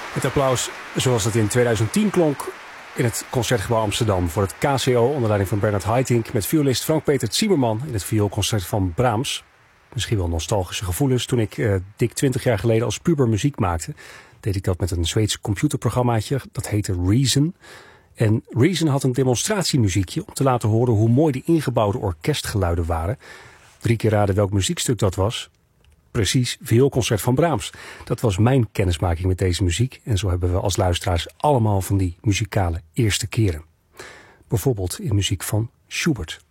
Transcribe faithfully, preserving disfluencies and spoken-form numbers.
Het applaus zoals het in tweeduizend tien klonk in het Concertgebouw Amsterdam voor het K C O onder leiding van Bernard Haitink met violist Frank-Peter Zimmermann in het vioolconcert van Brahms. Misschien wel nostalgische gevoelens. Toen ik uh, dik twintig jaar geleden als puber muziek maakte, deed ik dat met een Zweeds computerprogrammaatje. Dat heette Reason. En Reason had een demonstratiemuziekje om te laten horen hoe mooi de ingebouwde orkestgeluiden waren. Drie keer raden welk muziekstuk dat was. Precies, vioolconcert van Brahms. Dat was mijn kennismaking met deze muziek. En zo hebben we als luisteraars allemaal van die muzikale eerste keren. Bijvoorbeeld in muziek van Schubert.